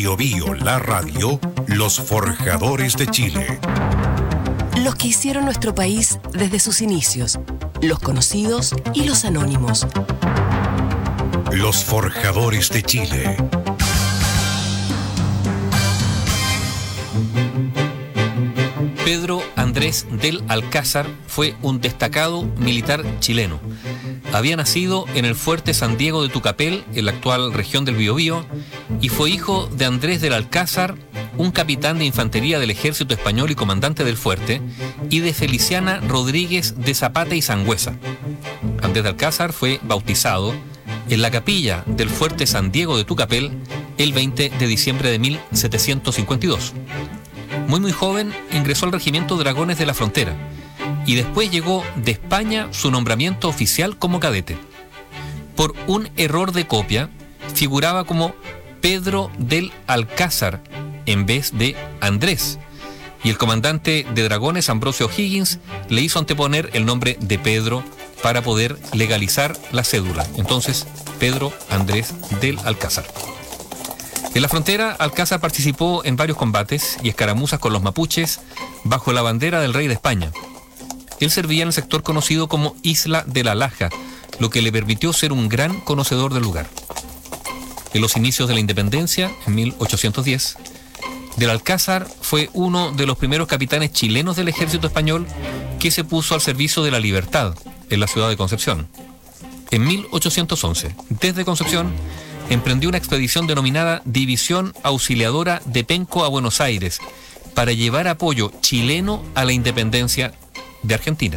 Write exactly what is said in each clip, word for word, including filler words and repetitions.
Bio Bio, la radio, los forjadores de Chile. Los que hicieron nuestro país desde sus inicios, los conocidos y los anónimos. Los forjadores de Chile. Pedro Andrés del Alcázar fue un destacado militar chileno. Había nacido en el fuerte San Diego de Tucapel, en la actual región del Biobío, y fue hijo de Andrés del Alcázar, un capitán de infantería del ejército español y comandante del fuerte, y de Feliciana Rodríguez de Zapata y Sangüesa. Andrés del Alcázar fue bautizado en la capilla del fuerte San Diego de Tucapel el veinte de diciembre de mil setecientos cincuenta y dos. Muy muy joven ingresó al regimiento Dragones de la Frontera y después llegó de España su nombramiento oficial como cadete. Por un error de copia figuraba como Pedro del Alcázar en vez de Andrés, y el comandante de Dragones, Ambrosio Higgins, le hizo anteponer el nombre de Pedro para poder legalizar la cédula. Entonces, Pedro Andrés del Alcázar. En la frontera, Alcázar participó en varios combates y escaramuzas con los mapuches bajo la bandera del rey de España. Él servía en el sector conocido como Isla de la Laja, lo que le permitió ser un gran conocedor del lugar. En los inicios de la independencia, en mil ochocientos diez, del Alcázar fue uno de los primeros capitanes chilenos del ejército español que se puso al servicio de la libertad en la ciudad de Concepción. En mil ochocientos once, desde Concepción, emprendió una expedición denominada División Auxiliadora de Penco a Buenos Aires para llevar apoyo chileno a la independencia de Argentina.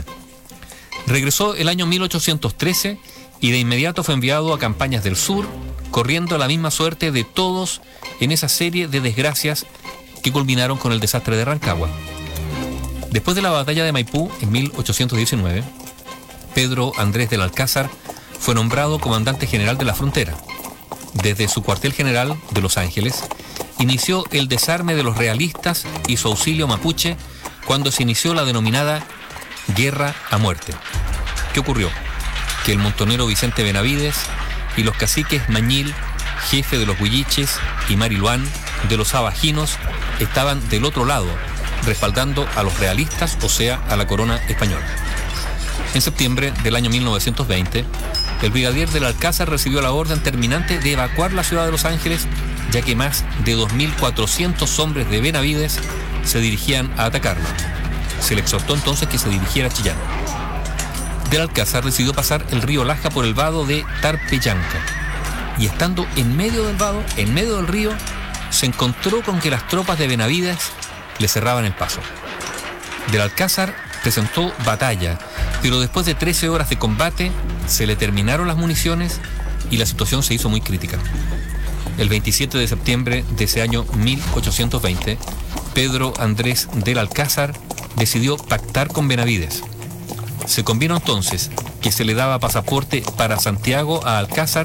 Regresó el año mil ochocientos trece y de inmediato fue enviado a campañas del sur, corriendo la misma suerte de todos en esa serie de desgracias que culminaron con el desastre de Rancagua. Después de la batalla de Maipú en mil ochocientos diecinueve, Pedro Andrés del Alcázar fue nombrado comandante general de la frontera. Desde su cuartel general de Los Ángeles, inició el desarme de los realistas y su auxilio mapuche cuando se inició la denominada Guerra a Muerte. ¿Qué ocurrió? Que el montonero Vicente Benavides y los caciques Mañil, jefe de los Huilliches, y Mariluán, de los Abajinos, estaban del otro lado, respaldando a los realistas, o sea, a la corona española. En septiembre del año mil novecientos veinte, el brigadier del Alcázar recibió la orden terminante de evacuar la ciudad de Los Ángeles, ya que más de dos mil cuatrocientos hombres de Benavides se dirigían a atacarlo. Se le exhortó entonces que se dirigiera a Chillán. Del Alcázar decidió pasar el río Laja por el vado de Tarpeyanca, y estando en medio del vado, en medio del río, se encontró con que las tropas de Benavides le cerraban el paso. Del Alcázar presentó batalla, pero después de trece horas de combate se le terminaron las municiones y la situación se hizo muy crítica. El veintisiete de septiembre de ese año mil ochocientos veinte, Pedro Andrés del Alcázar decidió pactar con Benavides. Se convino entonces que se le daba pasaporte para Santiago a Alcázar